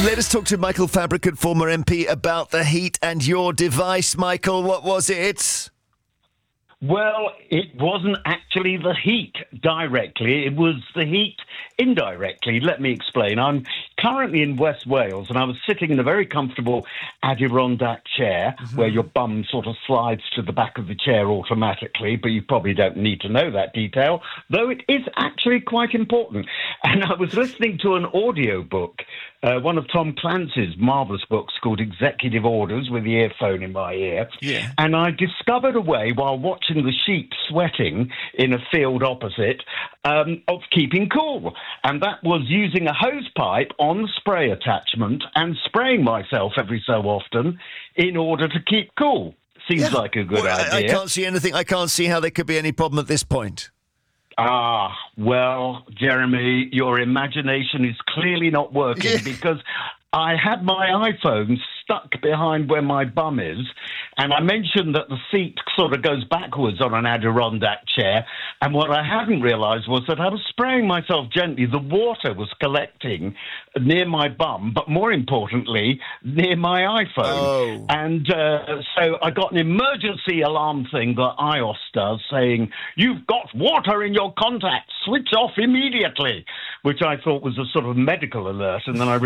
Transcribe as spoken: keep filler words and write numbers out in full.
Let us talk to Michael Fabricant, former M P, about the heat and your device. Michael, what was it? Well, it wasn't actually the heat directly. It was the heat indirectly. Let me explain. I'm currently in West Wales, and I was sitting in a very comfortable Adirondack chair mm-hmm. where your bum sort of slides to the back of the chair automatically, but you probably don't need to know that detail, though it is actually quite important. And I was listening to an audio book, uh, one of Tom Clancy's marvellous books called Executive Orders, with the earphone in my ear. Yeah. And I discovered a way, while watching the sheep sweating in a field opposite, um, of keeping cool. And that was using a hose pipe on the spray attachment and spraying myself every so often in order to keep cool. Seems yeah. like a good well, idea. I, I can't see anything. I can't see how there could be any problem at this point. Ah, well, Jeremy, your imagination is clearly not working Yeah. because I had my iPhone stuck behind where my bum is, and I mentioned that the seat sort of goes backwards on an Adirondack chair, and what I hadn't realised was that I was spraying myself gently. The water was collecting near my bum, but more importantly, near my iPhone. Oh. And uh, so I got an emergency alarm thing that iOS does saying, "You've got water in your contacts, switch off immediately," which I thought was a sort of medical alert, and then I realised